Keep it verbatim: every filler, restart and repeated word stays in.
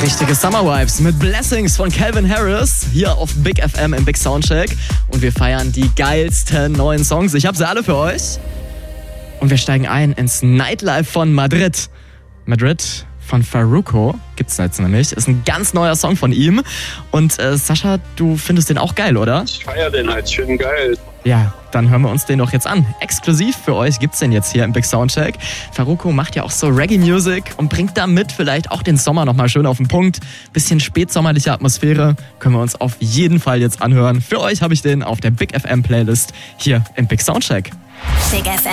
Richtige Summer Vibes mit Blessings von Calvin Harris hier auf Big F M im Big Soundcheck. Und wir feiern die geilsten neuen Songs. Ich habe sie alle für euch. Und wir steigen ein ins Nightlife von Madrid. Madrid von Farruko gibt's jetzt nämlich. Ist ein ganz neuer Song von ihm. Und äh, Sascha, du findest den auch geil, oder? Ich feier den halt, schön geil. Ja, dann hören wir uns den doch jetzt an. Exklusiv für euch gibt's den jetzt hier im Big Soundcheck. Farruko macht ja auch so Reggae-Music und bringt damit vielleicht auch den Sommer nochmal schön auf den Punkt. Bisschen spätsommerliche Atmosphäre können wir uns auf jeden Fall jetzt anhören. Für euch habe ich den auf der Big F M Playlist hier im Big Soundcheck. Big F M.